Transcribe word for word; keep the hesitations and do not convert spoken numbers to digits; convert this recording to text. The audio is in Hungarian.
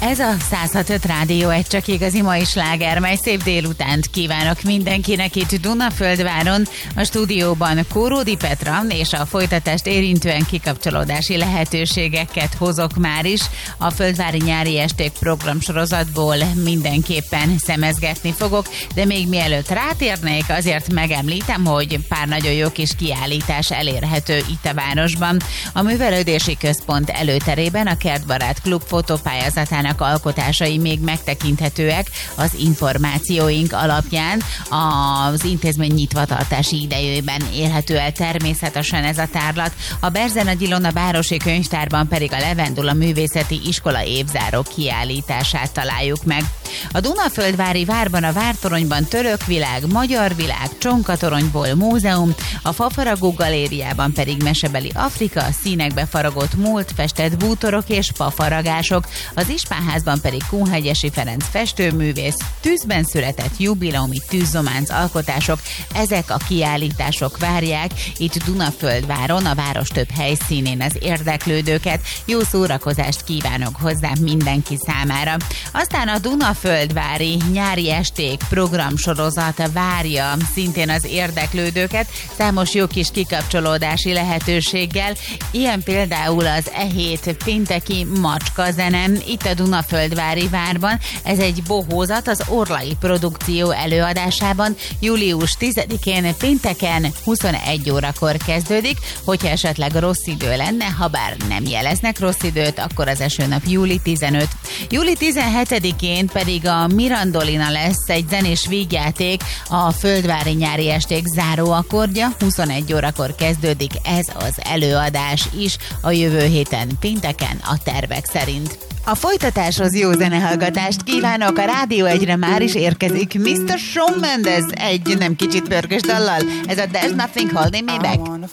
Ez a száz hat öt Rádió, egy csak igazi mai sláger, mely szép délutánt kívánok mindenkinek itt Dunaföldváron, a stúdióban Kóródi Petra, és a folytatást érintően kikapcsolódási lehetőségeket hozok már is. A Földvári Nyári Esték programsorozatból mindenképpen szemezgetni fogok, de még mielőtt rátérnék, azért megemlítem, hogy pár nagyon jó kis kiállítás elérhető itt a városban. A Művelődési Központ előterében a Kertbarát Klub fotópályázatának alkotásai még megtekinthetőek az információink alapján. Az intézmény nyitvatartási idejében érhető el természetesen ez a tárlat. A Berzenagy Ilona Városi Könyvtárban pedig a Levendula Művészeti Iskola évzáró kiállítását találjuk meg. A Dunaföldvári várban, a Vártoronyban török világ, magyar világ, Csonkatoronyból múzeum, a Fafaragó galériában pedig mesebeli Afrika, színekbe faragott múlt, festett bútorok és fafaragások, az Ispánházban pedig Kunhegyesi Ferenc festőművész, tűzben született jubileumi tűzzománc alkotások, ezek a kiállítások várják itt Dunaföldváron, a város több helyszínén az érdeklődőket. Jó szórakozást kívánok hozzá mindenki számára. Aztán a Dunaföldvári Nyári Esték programsorozata várja szintén az érdeklődőket, számos jó kis kikapcsolódási lehetőséggel, ilyen például az e hét pénteki macska zenem itt a Dunaföldvári várban. Ez egy bohózat az Orlai produkció előadásában július tizedikén pénteken huszonegy órakor kezdődik. Hogyha esetleg rossz idő lenne, ha bár nem jeleznek rossz időt, akkor az esőnap júli tizenötödike. júli tizenhetedikén pedig a Mirandolina lesz egy zenés vígjáték, a Földvári Nyári Esték záróakkordja, huszonegy órakor kezdődik ez az előadás is a jövő héten pénteken a tervek szerint. A folytatáshoz jó zenehallgatást kívánok, a Rádió egyre már is érkezik miszter Shawn Mendes egy nem kicsit pörgős dallal, ez a There's Nothing Holding Me Back.